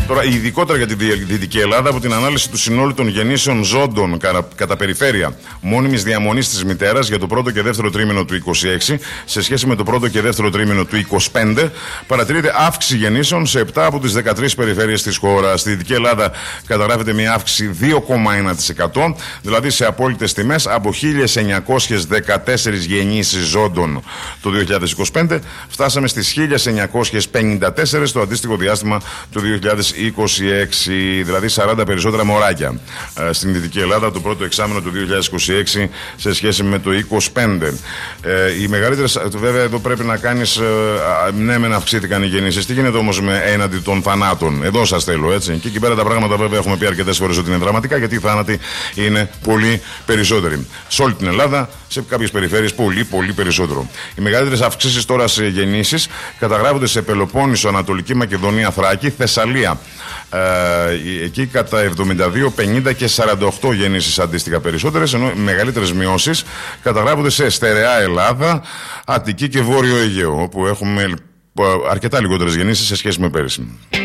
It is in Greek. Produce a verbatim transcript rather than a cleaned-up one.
Τώρα, ειδικότερα για τη Δυτική Ελλάδα, από την ανάλυση του συνόλου των γεννήσεων ζώντων κατά περιφέρεια μόνιμης διαμονής της μητέρας για το πρώτο και δεύτερο τρίμηνο του είκοσι έξι σε σχέση με το πρώτο και δεύτερο τρίμηνο του είκοσι πέντε, παρατηρείται αύξηση γεννήσεων σε επτά από τις δεκατρείς περιφέρειες της χώρας. Στη Δυτική Ελλάδα καταγράφεται μια αύξηση δύο κόμμα ένα τοις εκατό, δηλαδή σε απόλυτες τιμές από χίλιες εννιακόσιες δεκατέσσερις γεννήσεις ζώντων το δύο χιλιάδες είκοσι πέντε, φτάσαμε στις χίλιες εννιακόσιες πενήντα τέσσερις το αντίστοιχο διάστημα του δύο χιλιάδες είκοσι έξι, δηλαδή σαράντα περισσότερα μωράκια ε, στην Δυτική Ελλάδα το πρώτο εξάμηνο του δύο χιλιάδες είκοσι έξι σε σχέση με το είκοσι πέντε. Ε, οι μεγαλύτερες, βέβαια εδώ πρέπει να κάνεις, ε, ναι μεν αυξήθηκαν οι γεννήσεις, τι γίνεται όμως με έναντι των θανάτων, εδώ σας θέλω, έτσι, και εκεί πέρα τα πράγματα βέβαια έχουμε πει αρκετές φορές ότι είναι δραματικά, γιατί οι θάνατοι είναι πολύ περισσότεροι. Σε όλη την Ελλάδα, σε κάποιες περιφέρειες πολύ πολύ περισσότερο. Οι μεγαλύτερες αυξήσεις τώρα σε γεννήσεις καταγράφονται σε Πελοπόννησο, Ανατολική Μακεδονία, Θράκη, Θεσσαλία. Ε, εκεί κατά εβδομήντα δύο, πενήντα και σαράντα οκτώ γεννήσεις αντίστοιχα περισσότερες, ενώ οι μεγαλύτερες μειώσεις καταγράφονται σε στερεά Ελλάδα, Αττική και Βόρειο Αιγαίο, όπου έχουμε αρκετά λιγότερες γεννήσεις σε σχέση με πέρυσι.